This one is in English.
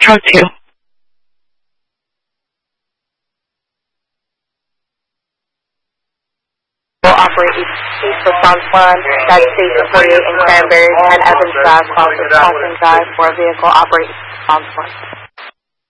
Truck 2. Will operate east response 1, that's Station 48 in Cranberry, and Evans Drive, Crossing Drive, for a vehicle operate response 1.